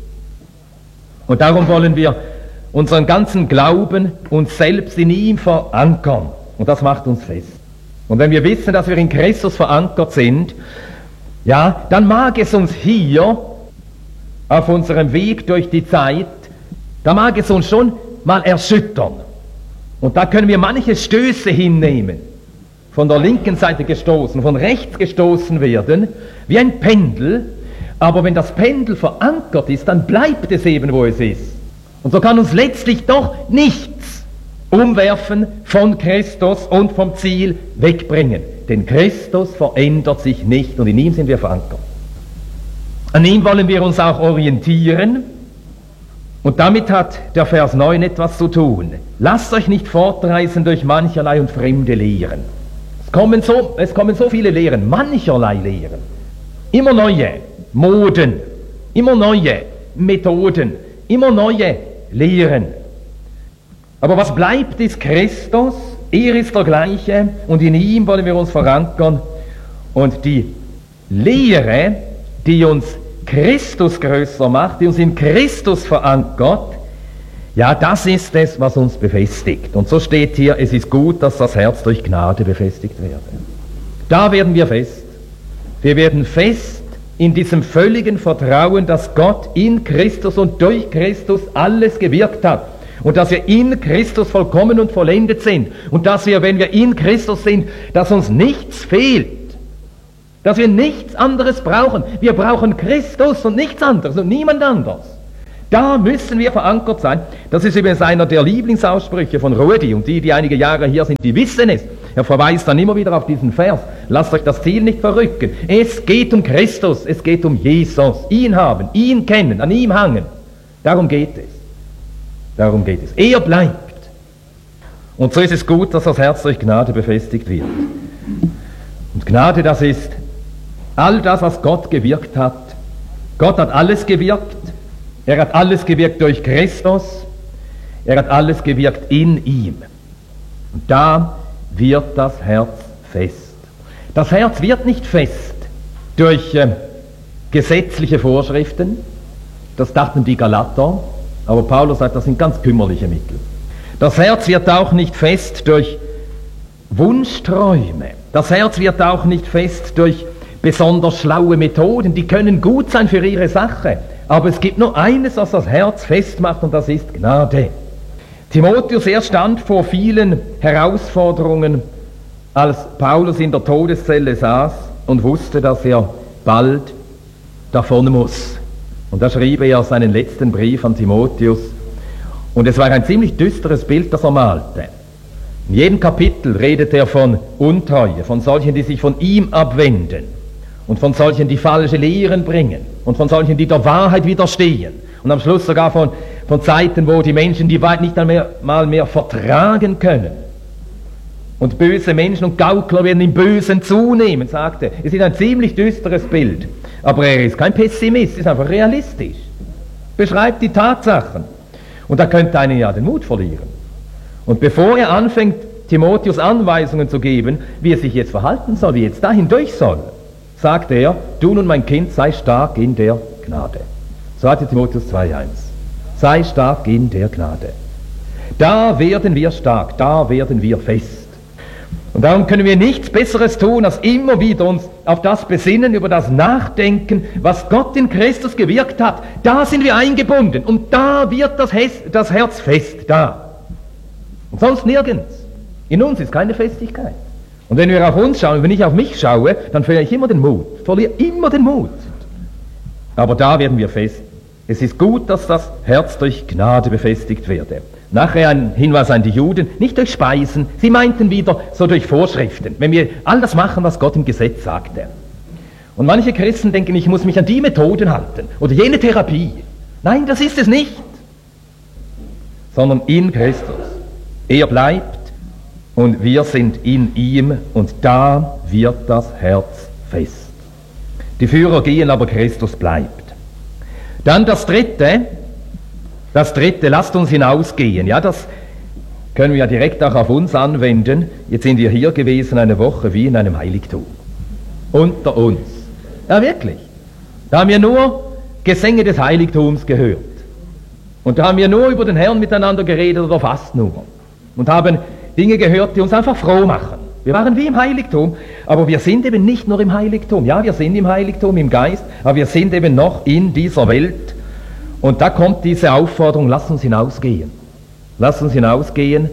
Und darum wollen wir unseren ganzen Glauben uns selbst in ihm verankern. Und das macht uns fest. Und wenn wir wissen, dass wir in Christus verankert sind, ja, dann mag es uns hier auf unserem Weg durch die Zeit, da mag es uns schon mal erschüttern. Und da können wir manche Stöße hinnehmen, von der linken Seite gestoßen, von rechts gestoßen werden, wie ein Pendel. Aber wenn das Pendel verankert ist, dann bleibt es eben, wo es ist. Und so kann uns letztlich doch nichts umwerfen von Christus und vom Ziel wegbringen. Denn Christus verändert sich nicht und in ihm sind wir verankert. An ihm wollen wir uns auch orientieren. Und damit hat der Vers 9 etwas zu tun. Lasst euch nicht fortreißen durch mancherlei und fremde Lehren. Es kommen so viele Lehren, mancherlei Lehren. Immer neue Moden, immer neue Methoden, immer neue Lehren. Aber was bleibt, ist Christus. Er ist der Gleiche und in ihm wollen wir uns verankern. Und die Lehre, die uns Christus größer macht, die uns in Christus verankert, ja, das ist es, was uns befestigt. Und so steht hier, es ist gut, dass das Herz durch Gnade befestigt werde. Da werden wir fest. Wir werden fest in diesem völligen Vertrauen, dass Gott in Christus und durch Christus alles gewirkt hat. Und dass wir in Christus vollkommen und vollendet sind. Und dass wir, wenn wir in Christus sind, dass uns nichts fehlt. dass wir nichts anderes brauchen. Wir brauchen Christus und nichts anderes und niemand anders. Da müssen wir verankert sein. Das ist übrigens einer der Lieblingsaussprüche von Rudi, und die einige Jahre hier sind, die wissen es. Er verweist dann immer wieder auf diesen Vers. Lasst euch das Ziel nicht verrücken. Es geht um Christus, es geht um Jesus. Ihn haben, ihn kennen, an ihm hangen. Darum geht es. Darum geht es. Er bleibt. Und so ist es gut, dass das Herz durch Gnade befestigt wird. Und Gnade, das ist all das, was Gott gewirkt hat. Gott hat alles gewirkt. Er hat alles gewirkt durch Christus. Er hat alles gewirkt in ihm. Und da wird das Herz fest. Das Herz wird nicht fest durch gesetzliche Vorschriften. Das dachten die Galater. Aber Paulus sagt, das sind ganz kümmerliche Mittel. Das Herz wird auch nicht fest durch Wunschträume. Das Herz wird auch nicht fest durch besonders schlaue Methoden. Die können gut sein für ihre Sache. Aber es gibt nur eines, was das Herz festmacht, und das ist Gnade. Timotheus, er stand vor vielen Herausforderungen, als Paulus in der Todeszelle saß und wusste, dass er bald davon muss. Und da schrieb er seinen letzten Brief an Timotheus. Und es war ein ziemlich düsteres Bild, das er malte. In jedem Kapitel redet er von Untreue, von solchen, die sich von ihm abwenden, und von solchen, die falsche Lehren bringen, und von solchen, die der Wahrheit widerstehen. Und am Schluss sogar von Zeiten, wo die Menschen die Wahrheit nicht einmal mehr vertragen können. Und böse Menschen und Gaukler werden im Bösen zunehmen, sagt er. Es ist ein ziemlich düsteres Bild. Aber er ist kein Pessimist, er ist einfach realistisch. Beschreibt die Tatsachen. Und da könnte einer ja den Mut verlieren. Und bevor er anfängt, Timotheus Anweisungen zu geben, wie er sich jetzt verhalten soll, wie er jetzt da hindurch soll, sagt er, du nun mein Kind, sei stark in der Gnade. 2. Timotheus 2,1. Sei stark in der Gnade. Da werden wir stark, da werden wir fest. Und darum können wir nichts Besseres tun, als immer wieder uns auf das besinnen, über das Nachdenken, was Gott in Christus gewirkt hat. Da sind wir eingebunden und da wird das Herz fest, da. Und sonst nirgends. In uns ist keine Festigkeit. Und wenn wir auf uns schauen, wenn ich auf mich schaue, dann verliere ich immer den Mut. Verliere immer den Mut. Aber da werden wir fest. Es ist gut, dass das Herz durch Gnade befestigt werde. Nachher ein Hinweis an die Juden, nicht durch Speisen, sie meinten wieder so durch Vorschriften, wenn wir all das machen, was Gott im Gesetz sagte. Und manche Christen denken, ich muss mich an die Methoden halten oder jene Therapie. Nein, das ist es nicht. Sondern in Christus. Er bleibt und wir sind in ihm und da wird das Herz fest. Die Führer gehen, aber Christus bleibt. Dann das dritte, lasst uns hinausgehen. Ja, das können wir ja direkt auch auf uns anwenden. Jetzt sind wir hier gewesen eine Woche wie in einem Heiligtum. Unter uns. Ja, wirklich. Da haben wir nur Gesänge des Heiligtums gehört. Und da haben wir nur über den Herrn miteinander geredet oder fast nur. Und haben Dinge gehört, die uns einfach froh machen. Wir waren wie im Heiligtum, aber wir sind eben nicht nur im Heiligtum. Ja, wir sind im Heiligtum, im Geist, aber wir sind eben noch in dieser Welt. Und da kommt diese Aufforderung, lass uns hinausgehen. Lass uns hinausgehen.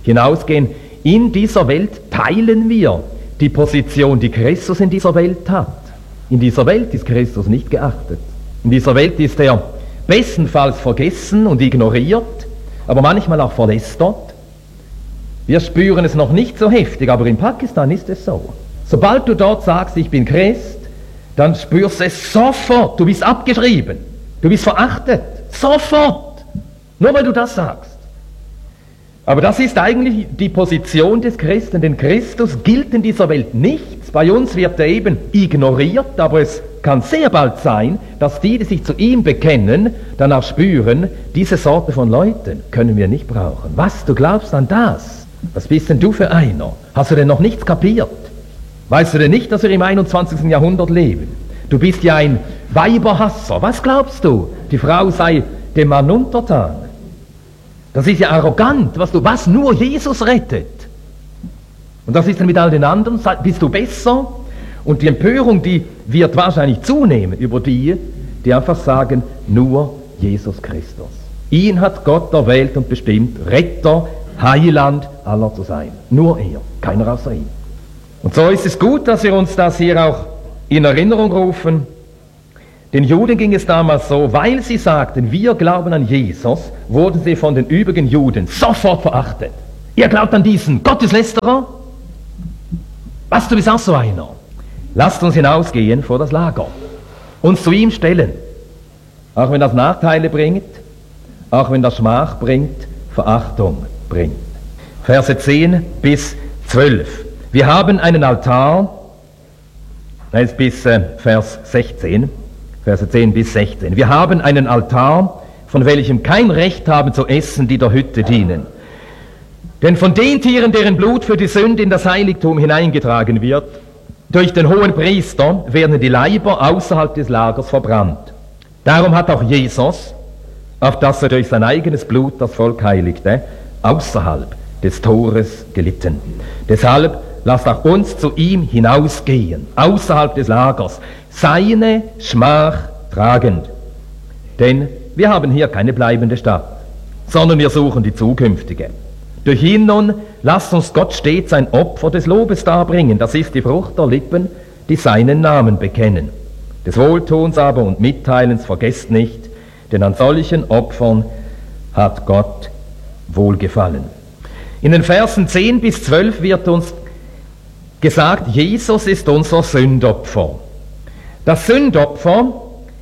In dieser Welt teilen wir die Position, die Christus in dieser Welt hat. In dieser Welt ist Christus nicht geachtet. In dieser Welt ist er bestenfalls vergessen und ignoriert, aber manchmal auch verlästert. Wir spüren es noch nicht so heftig, aber in Pakistan ist es so. Sobald du dort sagst, ich bin Christ, dann spürst du es sofort. Du bist abgeschrieben. Du bist verachtet. Sofort. Nur weil du das sagst. Aber das ist eigentlich die Position des Christen, denn Christus gilt in dieser Welt nichts. Bei uns wird er eben ignoriert, aber es kann sehr bald sein, dass die sich zu ihm bekennen, danach spüren, diese Sorte von Leuten können wir nicht brauchen. Was, du glaubst an das? Was bist denn du für einer? Hast du denn noch nichts kapiert? Weißt du denn nicht, dass wir im 21. Jahrhundert leben? Du bist ja ein Weiberhasser. Was glaubst du? Die Frau sei dem Mann untertan. Das ist ja arrogant, was nur Jesus rettet. Und das ist dann mit all den anderen, bist du besser? Und die Empörung, die wird wahrscheinlich zunehmen über die einfach sagen, nur Jesus Christus. Ihn hat Gott erwählt und bestimmt, Retter, Heiland aller zu sein. Nur er, keiner außer ihm. Und so ist es gut, dass wir uns das hier auch in Erinnerung rufen. Den Juden ging es damals so, weil sie sagten, wir glauben an Jesus, wurden sie von den übrigen Juden sofort verachtet. Ihr glaubt an diesen Gotteslästerer? Was, du bist auch so einer? Lasst uns hinausgehen vor das Lager, uns zu ihm stellen, auch wenn das Nachteile bringt, auch wenn das Schmach bringt, Verachtung bringt. Verse 10 bis 12. Wir haben einen Altar, bis Vers 16, Verse 10 bis 16. Wir haben einen Altar, von welchem kein Recht haben zu essen, die der Hütte dienen. Denn von den Tieren, deren Blut für die Sünde in das Heiligtum hineingetragen wird, durch den hohen Priester werden die Leiber außerhalb des Lagers verbrannt. Darum hat auch Jesus, auf dass er durch sein eigenes Blut das Volk heiligte, außerhalb des Tores gelitten. Deshalb lasst auch uns zu ihm hinausgehen, außerhalb des Lagers, seine Schmach tragend. Denn wir haben hier keine bleibende Stadt, sondern wir suchen die zukünftige. Durch ihn nun lasst uns Gott stets ein Opfer des Lobes darbringen, das ist die Frucht der Lippen, die seinen Namen bekennen. Des Wohltuns aber und Mitteilens vergesst nicht, denn an solchen Opfern hat Gott wohlgefallen. In den Versen 10 bis 12 wird uns gesagt, Jesus ist unser Sündopfer. Das Sündopfer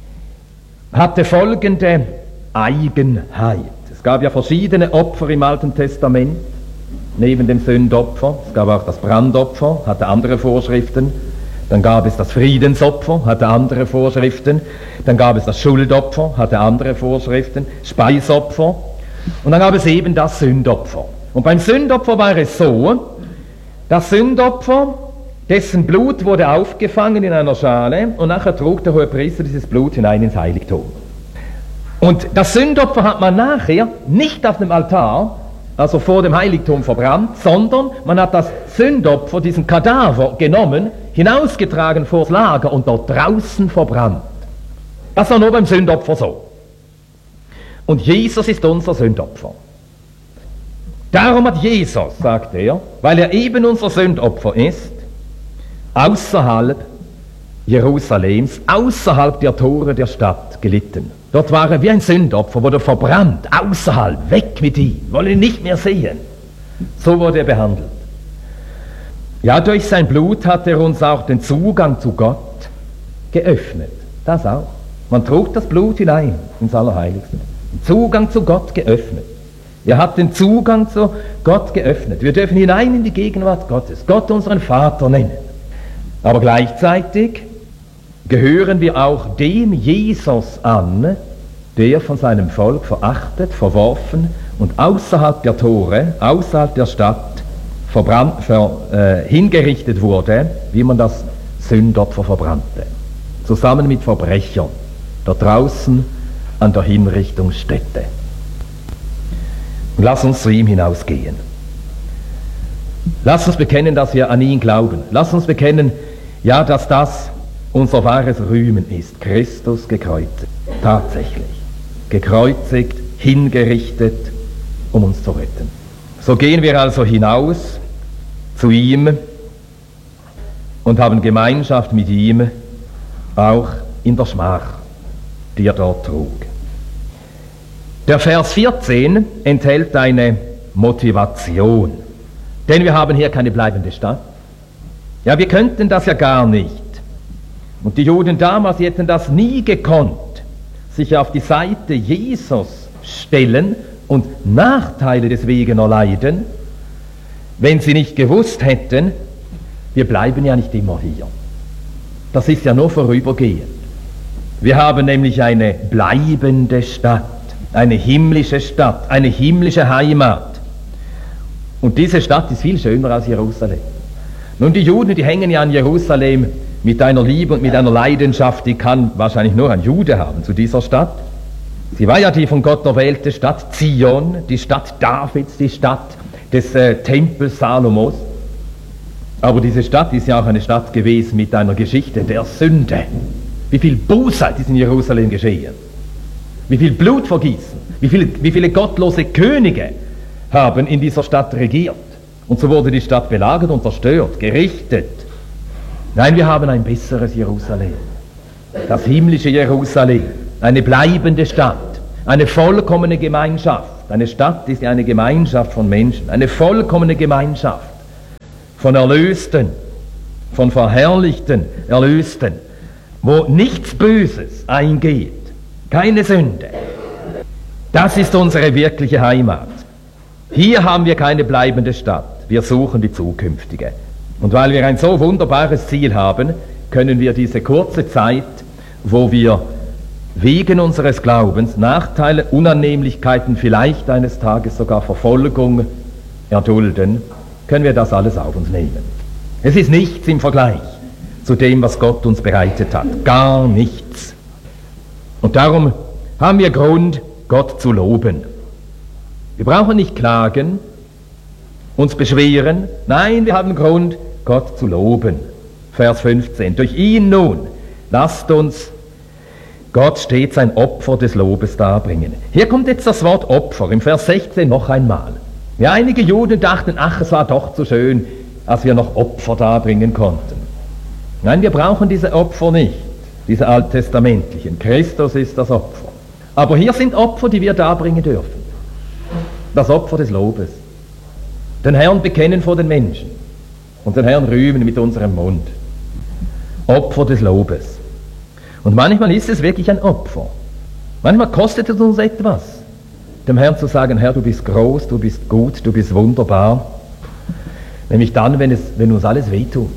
hatte folgende Eigenheit. Es gab ja verschiedene Opfer im Alten Testament, neben dem Sündopfer. Es gab auch das Brandopfer, hatte andere Vorschriften. Dann gab es das Friedensopfer, hatte andere Vorschriften. Dann gab es das Schuldopfer, hatte andere Vorschriften. Speisopfer. Und dann gab es eben das Sündopfer. Und beim Sündopfer war es so, das Sündopfer, dessen Blut wurde aufgefangen in einer Schale und nachher trug der Hohepriester dieses Blut hinein ins Heiligtum. Und das Sündopfer hat man nachher nicht auf dem Altar, also vor dem Heiligtum verbrannt, sondern man hat das Sündopfer, diesen Kadaver genommen, hinausgetragen vors Lager und dort draußen verbrannt. Das war nur beim Sündopfer so. Und Jesus ist unser Sündopfer. Darum hat Jesus, sagt er, weil er eben unser Sündopfer ist, außerhalb Jerusalems, außerhalb der Tore der Stadt gelitten. Dort war er wie ein Sündopfer, wurde verbrannt, außerhalb, weg mit ihm, wollen ihn nicht mehr sehen. So wurde er behandelt. Ja, durch sein Blut hat er uns auch den Zugang zu Gott geöffnet. Das auch. Man trug das Blut hinein ins Allerheiligste. Den Zugang zu Gott geöffnet. Er hat den Zugang zu Gott geöffnet. Wir dürfen hinein in die Gegenwart Gottes, Gott unseren Vater nennen. Aber gleichzeitig gehören wir auch dem Jesus an, der von seinem Volk verachtet, verworfen und außerhalb der Tore, außerhalb der Stadt hingerichtet wurde, wie man das Sündopfer verbrannte. Zusammen mit Verbrechern, da draußen an der Hinrichtungsstätte. Und lass uns zu ihm hinausgehen. Lass uns bekennen, dass wir an ihn glauben. Lass uns bekennen, ja, dass das unser wahres Rühmen ist. Christus gekreuzigt. Tatsächlich. Gekreuzigt, hingerichtet, um uns zu retten. So gehen wir also hinaus zu ihm und haben Gemeinschaft mit ihm, auch in der Schmach, die er dort trug. Der Vers 14 enthält eine Motivation, denn wir haben hier keine bleibende Stadt. Ja, wir könnten das ja gar nicht. Und die Juden damals, die hätten das nie gekonnt, sich auf die Seite Jesus stellen und Nachteile deswegen erleiden, wenn sie nicht gewusst hätten, wir bleiben ja nicht immer hier. Das ist ja nur vorübergehend. Wir haben nämlich eine bleibende Stadt, eine himmlische Stadt, eine himmlische Heimat. Und diese Stadt ist viel schöner als Jerusalem. Nun, die Juden, die hängen ja an Jerusalem mit einer Liebe und mit einer Leidenschaft, die kann wahrscheinlich nur ein Jude haben zu dieser Stadt. Sie war ja die von Gott erwählte Stadt Zion, die Stadt Davids, die Stadt des Tempels Salomos. Aber diese Stadt ist ja auch eine Stadt gewesen mit einer Geschichte der Sünde. Wie viel Bosheit ist in Jerusalem geschehen? Wie viel Blutvergießen? Wie viele gottlose Könige haben in dieser Stadt regiert? Und so wurde die Stadt belagert und zerstört, gerichtet. Nein, wir haben ein besseres Jerusalem. Das himmlische Jerusalem, eine bleibende Stadt, eine vollkommene Gemeinschaft. Eine Stadt ist ja eine Gemeinschaft von Menschen, eine vollkommene Gemeinschaft von Erlösten, von verherrlichten Erlösten, wo nichts Böses eingeht, keine Sünde. Das ist unsere wirkliche Heimat. Hier haben wir keine bleibende Stadt, wir suchen die zukünftige. Und weil wir ein so wunderbares Ziel haben, können wir diese kurze Zeit, wo wir wegen unseres Glaubens Nachteile, Unannehmlichkeiten, vielleicht eines Tages sogar Verfolgung erdulden, können wir das alles auf uns nehmen. Es ist nichts im Vergleich zu dem, was Gott uns bereitet hat. Gar nichts. Und darum haben wir Grund, Gott zu loben. Wir brauchen nicht klagen, uns beschweren. Nein, wir haben Grund, Gott zu loben. Vers 15. Durch ihn nun lasst uns Gott stets ein Opfer des Lobes darbringen. Hier kommt jetzt das Wort Opfer, im Vers 16 noch einmal. Ja, einige Juden dachten, ach, es war doch zu schön, als wir noch Opfer darbringen konnten. Nein, wir brauchen diese Opfer nicht, diese alttestamentlichen. Christus ist das Opfer. Aber hier sind Opfer, die wir darbringen dürfen. Das Opfer des Lobes. Den Herrn bekennen vor den Menschen und den Herrn rühmen mit unserem Mund. Opfer des Lobes. Und manchmal ist es wirklich ein Opfer. Manchmal kostet es uns etwas, dem Herrn zu sagen, Herr, du bist groß, du bist gut, du bist wunderbar. Nämlich dann, wenn uns alles wehtut.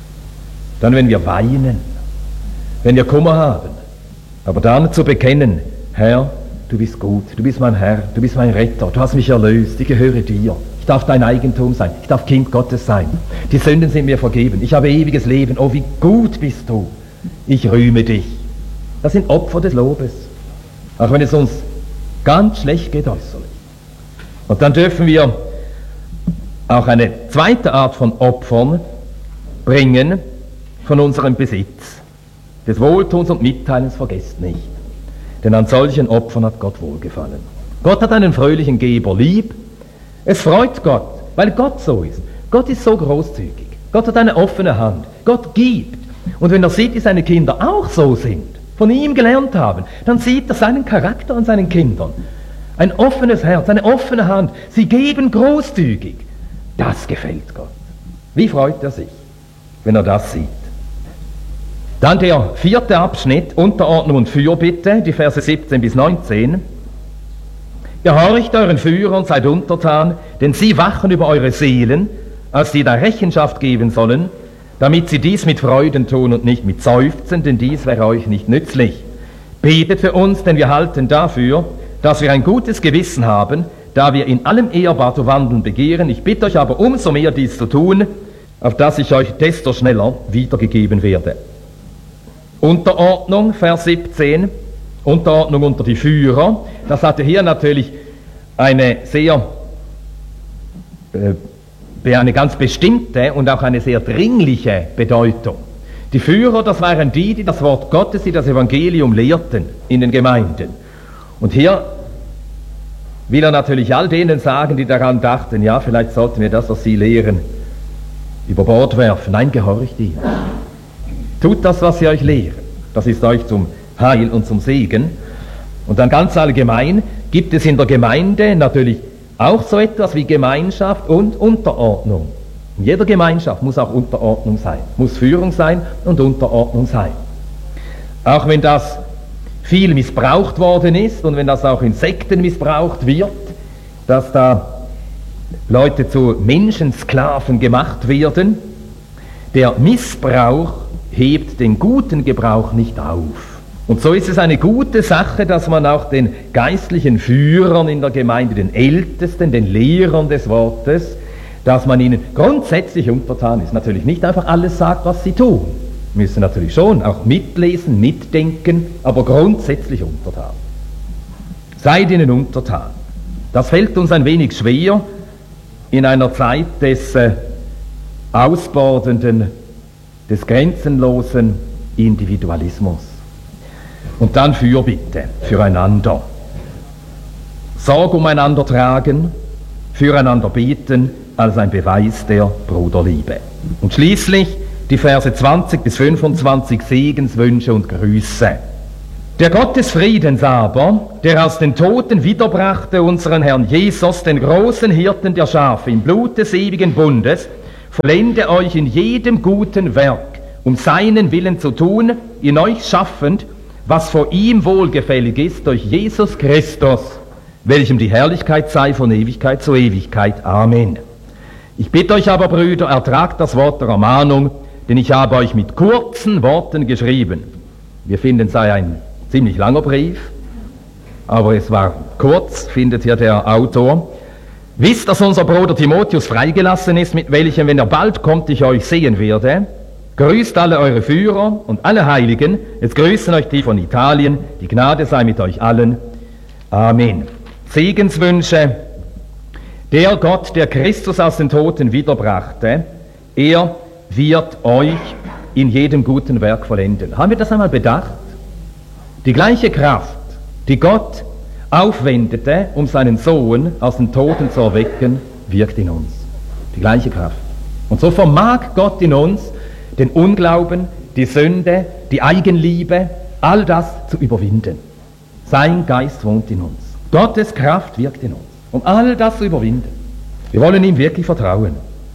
Dann, wenn wir weinen, wenn wir Kummer haben. Aber dann zu bekennen, Herr, du bist gut, du bist mein Herr, du bist mein Retter, du hast mich erlöst, ich gehöre dir. Ich darf dein Eigentum sein, ich darf Kind Gottes sein. Die Sünden sind mir vergeben, ich habe ewiges Leben, oh wie gut bist du. Ich rühme dich. Das sind Opfer des Lobes. Auch wenn es uns ganz schlecht geht äußerlich. Und dann dürfen wir auch eine zweite Art von Opfern bringen von unserem Besitz. Des Wohltuns und Mitteilens vergesst nicht. Denn an solchen Opfern hat Gott wohlgefallen. Gott hat einen fröhlichen Geber lieb. Es freut Gott, weil Gott so ist. Gott ist so großzügig. Gott hat eine offene Hand. Gott gibt. Und wenn er sieht, wie seine Kinder auch so sind, von ihm gelernt haben, dann sieht er seinen Charakter an seinen Kindern. Ein offenes Herz, eine offene Hand. Sie geben großzügig. Das gefällt Gott. Wie freut er sich, wenn er das sieht? Dann der vierte Abschnitt, Unterordnung und Fürbitte, die Verse 17 bis 19. Gehorcht euren Führern, seid untertan, denn sie wachen über eure Seelen, als die da Rechenschaft geben sollen, damit sie dies mit Freuden tun und nicht mit Seufzen, denn dies wäre euch nicht nützlich. Betet für uns, denn wir halten dafür, dass wir ein gutes Gewissen haben, da wir in allem Ehrbar zu wandeln begehren. Ich bitte euch aber umso mehr dies zu tun, auf dass ich euch desto schneller wiedergegeben werde. Unterordnung, Vers 17, Unterordnung unter die Führer. Das hatte hier natürlich eine ganz bestimmte und auch eine sehr dringliche Bedeutung. Die Führer, das waren die das Wort Gottes, die das Evangelium lehrten in den Gemeinden. Und hier will er natürlich all denen sagen, die daran dachten, ja, vielleicht sollten wir das, was sie lehren, über Bord werfen. Nein, gehorcht ihnen. Tut das, was sie euch lehren. Das ist euch zum Heil und zum Segen. Und dann ganz allgemein gibt es in der Gemeinde natürlich auch so etwas wie Gemeinschaft und Unterordnung. In jeder Gemeinschaft muss auch Unterordnung sein, muss Führung sein und Unterordnung sein. Auch wenn das viel missbraucht worden ist und wenn das auch in Sekten missbraucht wird, dass da Leute zu Menschensklaven gemacht werden, der Missbrauch hebt den guten Gebrauch nicht auf. Und so ist es eine gute Sache, dass man auch den geistlichen Führern in der Gemeinde, den Ältesten, den Lehrern des Wortes, dass man ihnen grundsätzlich untertan ist. Natürlich nicht einfach alles sagt, was sie tun. Müssen natürlich schon auch mitlesen, mitdenken, aber grundsätzlich untertan. Seid ihnen untertan. Das fällt uns ein wenig schwer in einer Zeit des ausbordenden, des grenzenlosen Individualismus. Und dann Fürbitte füreinander. Sorge umeinander tragen, füreinander beten, als ein Beweis der Bruderliebe. Und schließlich die Verse 20 bis 25 Segenswünsche und Grüße. Der Gott des Friedens aber, der aus den Toten wiederbrachte unseren Herrn Jesus, den großen Hirten der Schafe, im Blut des ewigen Bundes, vollende euch in jedem guten Werk, um seinen Willen zu tun, in euch schaffend, was vor ihm wohlgefällig ist, durch Jesus Christus, welchem die Herrlichkeit sei von Ewigkeit zu Ewigkeit. Amen. Ich bitte euch aber, Brüder, ertragt das Wort der Ermahnung, denn ich habe euch mit kurzen Worten geschrieben. Wir finden, es sei ein ziemlich langer Brief, aber es war kurz, findet hier der Autor. Wisst, dass unser Bruder Timotheus freigelassen ist, mit welchem, wenn er bald kommt, ich euch sehen werde. Grüßt alle eure Führer und alle Heiligen. Jetzt grüßen euch die von Italien. Die Gnade sei mit euch allen. Amen. Segenswünsche. Der Gott, der Christus aus den Toten wiederbrachte, er wird euch in jedem guten Werk vollenden. Haben wir das einmal bedacht? Die gleiche Kraft, die Gott aufwendete, um seinen Sohn aus den Toten zu erwecken, wirkt in uns. Die gleiche Kraft. Und so vermag Gott in uns, den Unglauben, die Sünde, die Eigenliebe, all das zu überwinden. Sein Geist wohnt in uns. Gottes Kraft wirkt in uns, um all das zu überwinden. Wir wollen ihm wirklich vertrauen.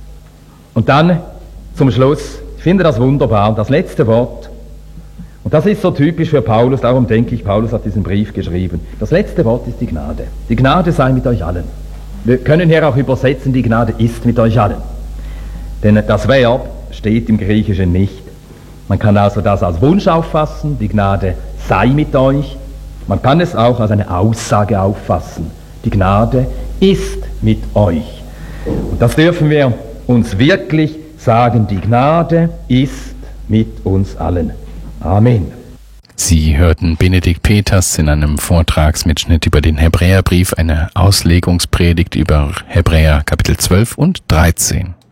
Und dann zum Schluss, ich finde das wunderbar, das letzte Wort. Und das ist so typisch für Paulus, darum denke ich, Paulus hat diesen Brief geschrieben. Das letzte Wort ist die Gnade. Die Gnade sei mit euch allen. Wir können hier auch übersetzen, die Gnade ist mit euch allen. Denn das Verb steht im Griechischen nicht. Man kann also das als Wunsch auffassen, die Gnade sei mit euch. Man kann es auch als eine Aussage auffassen. Die Gnade ist mit euch. Und das dürfen wir uns wirklich sagen, die Gnade ist mit uns allen. Amen. Sie hörten Benedikt Peters in einem Vortragsmitschnitt über den Hebräerbrief, eine Auslegungspredigt über Hebräer Kapitel 12 und 13.